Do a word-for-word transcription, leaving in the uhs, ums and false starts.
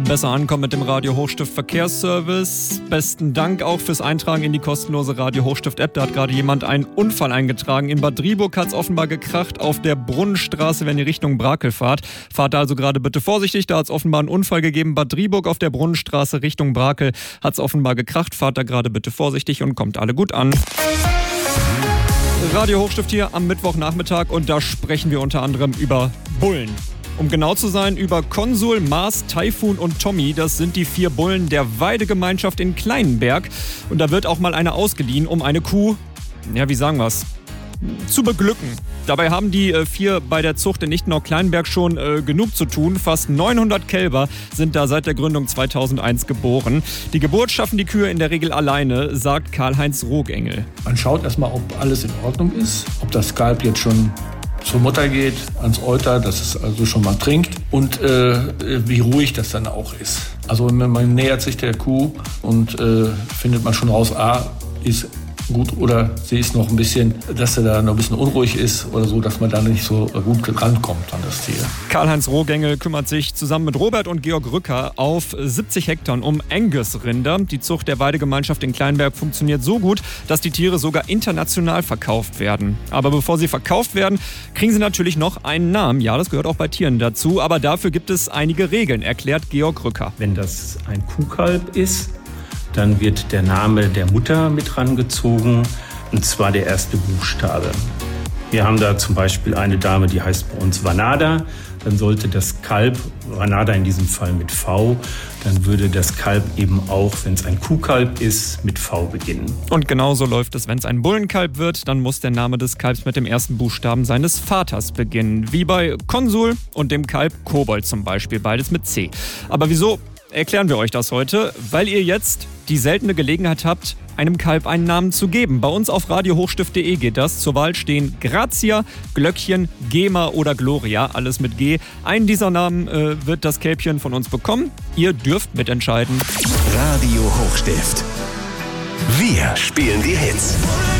besser ankommen mit dem Radio Hochstift Verkehrsservice. Besten Dank auch fürs Eintragen in die kostenlose Radio Hochstift App. Da hat gerade jemand einen Unfall eingetragen. In Bad Driburg hat es offenbar gekracht auf der Brunnenstraße, wenn ihr Richtung Brakel fahrt. Fahrt da also gerade bitte vorsichtig, da hat es offenbar einen Unfall gegeben. Bad Driburg auf der Brunnenstraße Richtung Brakel hat es offenbar gekracht. Fahrt da gerade bitte vorsichtig und kommt alle gut an. Radio Hochstift hier am Mittwochnachmittag und da sprechen wir unter anderem über Bullen. Um genau zu sein, über Konsul, Mars, Taifun und Tommy. Das sind die vier Bullen der Weidegemeinschaft in Kleinenberg. Und da wird auch mal eine ausgeliehen, um eine Kuh, ja wie sagen wir's, zu beglücken. Dabei haben die äh, vier bei der Zucht in Lichtenau-Kleinenberg schon äh, genug zu tun. Fast neunhundert Kälber sind da seit der Gründung zweitausendeins geboren. Die Geburt schaffen die Kühe in der Regel alleine, sagt Karl-Heinz Rohgengel. Man schaut erstmal, ob alles in Ordnung ist, ob das Kalb jetzt schon zur Mutter geht, ans Euter, dass es also schon mal trinkt und äh, wie ruhig das dann auch ist. Also man nähert sich der Kuh und äh, findet man schon raus, ah, ist gut oder sie ist noch ein bisschen, dass sie da noch ein bisschen unruhig ist oder so, dass man da nicht so gut rankommt an das Tier. Karl-Heinz Rohgengel kümmert sich zusammen mit Robert und Georg Rücker auf siebzig Hektar um Angus-Rinder. Die Zucht der Weidegemeinschaft in Kleinenberg funktioniert so gut, dass die Tiere sogar international verkauft werden. Aber bevor sie verkauft werden, kriegen sie natürlich noch einen Namen. Ja, das gehört auch bei Tieren dazu, aber dafür gibt es einige Regeln, erklärt Georg Rücker. Wenn das ein Kuhkalb ist, dann wird der Name der Mutter mit rangezogen, und zwar der erste Buchstabe. Wir haben da zum Beispiel eine Dame, die heißt bei uns Vanada. Dann sollte das Kalb, Vanada in diesem Fall mit V, dann würde das Kalb eben auch, wenn es ein Kuhkalb ist, mit V beginnen. Und genauso läuft es, wenn es ein Bullenkalb wird, dann muss der Name des Kalbs mit dem ersten Buchstaben seines Vaters beginnen. Wie bei Konsul und dem Kalb Kobold zum Beispiel, beides mit C. Aber wieso erklären wir euch das heute? Weil ihr jetzt die seltene Gelegenheit habt, einem Kalb einen Namen zu geben. Bei uns auf radio hochstift punkt de geht das. Zur Wahl stehen Grazia, Glöckchen, Gema oder Gloria, alles mit G. Einen dieser Namen äh, wird das Kälbchen von uns bekommen. Ihr dürft mitentscheiden. Radio Hochstift. Wir spielen die Hits.